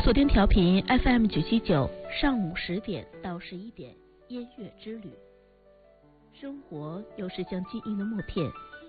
锁定调频 FM 979，上午10点到11点，音乐之旅。生活又是像记忆的默片，